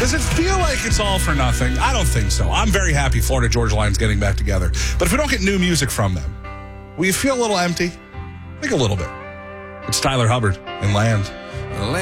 Does it feel like it's all for nothing? I don't think so. I'm very happy Florida Georgia Line's getting back together. But if we don't get new music from them, will you feel a little empty? I think a little bit. It's Tyler Hubbard in Land.